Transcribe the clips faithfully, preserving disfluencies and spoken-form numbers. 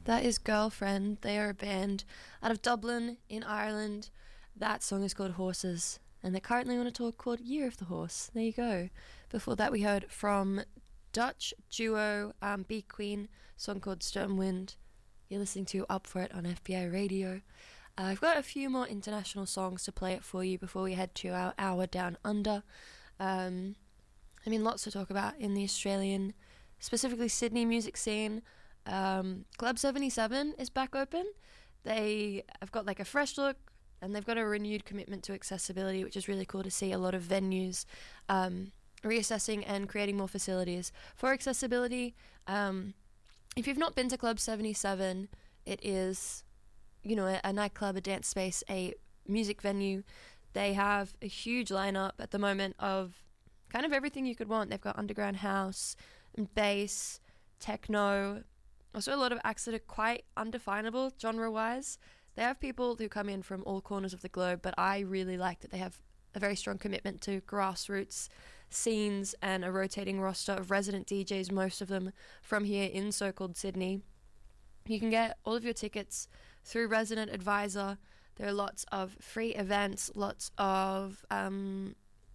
That is Girlfriend. They are a band out of Dublin in Ireland. That song is called Horses, and they're currently on a tour called Year of the Horse. There you go. Before that, we heard from Dutch duo um, Bee Queen, song called Stormwind. You're listening to Up For It on F B I Radio. Uh, I've got a few more international songs to play it for you before we head to our hour down under. Um, I mean, lots to talk about in the Australian, specifically Sydney music scene. Um, Club seventy-seven is back open. They have got like a fresh look, and they've got a renewed commitment to accessibility, which is really cool to see. A lot of venues um, reassessing and creating more facilities for accessibility. Um, if you've not been to Club seventy-seven, it is, you know, a, a nightclub, a dance space, a music venue. They have a huge lineup at the moment of kind of everything you could want. They've got underground house, and bass, techno. Also a lot of acts that are quite undefinable genre-wise. They have people who come in from all corners of the globe, but I really like that they have a very strong commitment to grassroots scenes and a rotating roster of resident D Js, most of them from here in so-called Sydney. You can get all of your tickets through Resident Advisor. There are lots of free events, lots of um,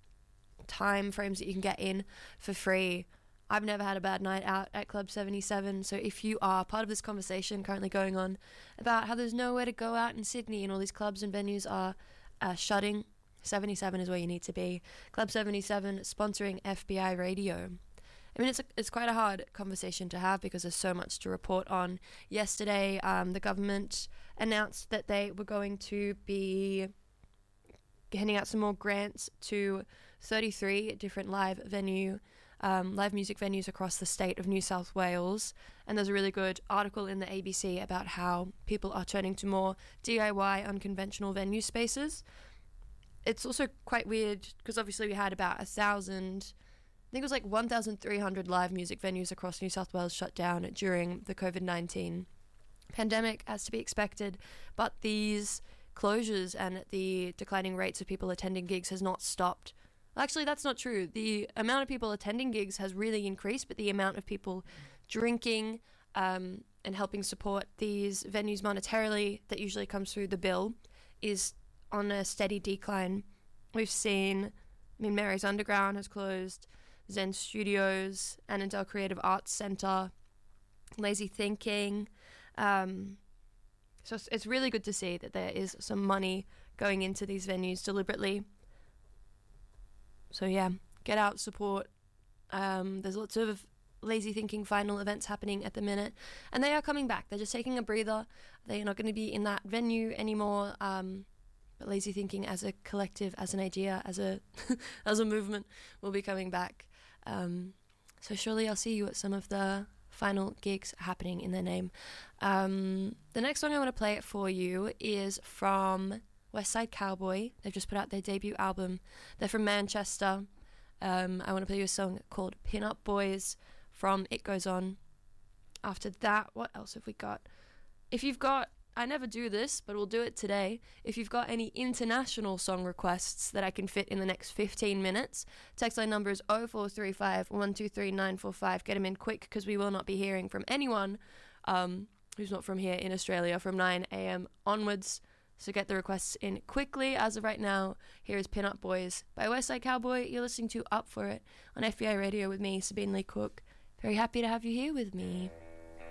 time frames that you can get in for free. I've never had a bad night out at Club seventy-seven, so if you are part of this conversation currently going on about how there's nowhere to go out in Sydney and all these clubs and venues are uh, shutting, seventy-seven is where you need to be. Club seventy-seven sponsoring F B I Radio. I mean, it's a, it's quite a hard conversation to have because there's so much to report on. Yesterday, um, the government announced that they were going to be handing out some more grants to thirty-three different live venue, um, live music venues across the state of New South Wales. And there's a really good article in the A B C about how people are turning to more D I Y, unconventional venue spaces. It's also quite weird because obviously we had about a thousand, I think it was like one thousand three hundred live music venues across New South Wales shut down during the covid nineteen pandemic, as to be expected. But these closures and the declining rates of people attending gigs has not stopped. Actually, that's not true. The amount of people attending gigs has really increased, but the amount of people drinking um, and helping support these venues monetarily that usually comes through the bill is on a steady decline. We've seen, I mean, Mary's Underground has closed, Zen Studios, Annandale Creative Arts Centre, Lazy Thinking. Um, so it's, it's really good to see that there is some money going into these venues deliberately. So yeah, get out, support. Um, there's lots of Lazy Thinking final events happening at the minute, and they are coming back. They're just taking a breather. They are not going to be in that venue anymore. Um, but Lazy Thinking as a collective, as an idea, as a as a movement, will be coming back. Um, so surely I'll see you at some of the final gigs happening in their name. Um, the next song I want to play it for you is from West Side Cowboy. They've just put out their debut album. They're from Manchester. Um, I want to play you a song called Pin Up Boys from It Goes On. After that, what else have we got? If you've got, I never do this, but we'll do it today. If you've got any international song requests that I can fit in the next fifteen minutes, text line number is oh four three five, one two three, nine four five. Get them in quick because we will not be hearing from anyone um, who's not from here in Australia from nine a.m. onwards. So get the requests in quickly. As of right now, here is Pin Up Boys by West Side Cowboy. You're listening to Up For It on F B I Radio with me, Sabine Lee Cook. Very happy to have you here with me.